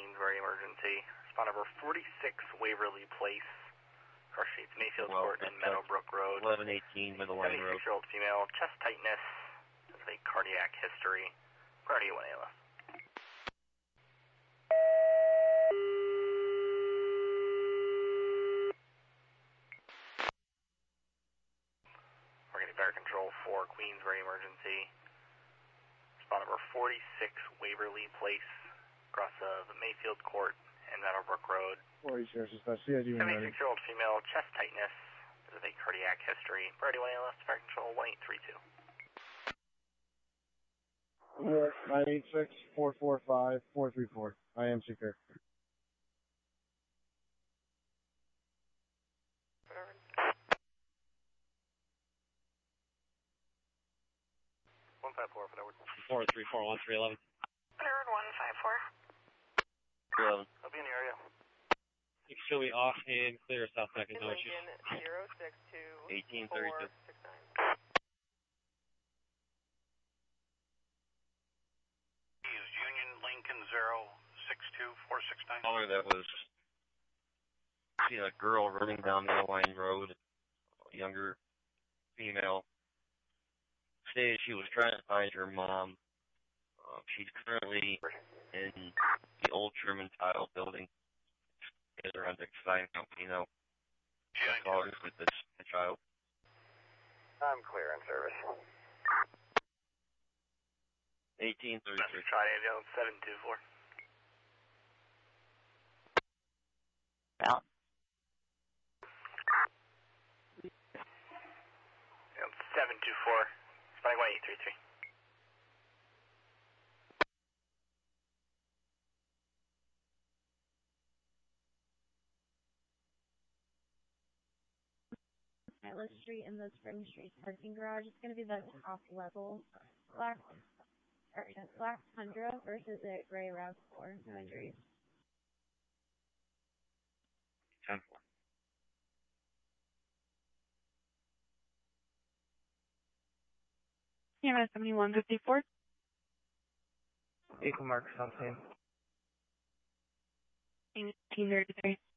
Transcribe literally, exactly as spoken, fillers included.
Queensbury emergency. Spot number forty-six Waverly Place. Car Streets, Mayfield well, Court, and Meadowbrook Road. eleven eighteen Middle Line Road. seventy-six-year-old female, chest tightness, with a cardiac history. Priority one A L S. We're getting fire control for Queensbury emergency. Spot number forty-six Waverly Place, across of Mayfield Court and Meadowbrook Road. seventy-six-year-old female, chest tightness, with a cardiac history. Priority one A L S, fire control one eight three two. nine eight six, four four five, four three four. I am secure. one five four, forward. four three four one three eleven. Forward one five four. three eleven. I'll be in the area. six Joey off and clear South Mecca, no issues. zero six two eighteen thirty-two. six nine. Is Union Lincoln zero six two four six nine. Caller that was see a girl running down the line road, a younger female. Stated she was trying to find her mom. Uh, she's currently in the old Truman Tile building. They're under design company now. Yeah, Callers with this the child. I'm clear in service. eighteen thirty-three. Try ambulance seven two four. Out. seven two four. Spotting one eight three three. Atlas Street and the Spring Street parking garage. It's going to be the top level. Black, or, Black Tundra versus the gray RAV four. No injuries. ten four. Camera seventy-one fifty-four. Equal mark something. eighteen thirty-three.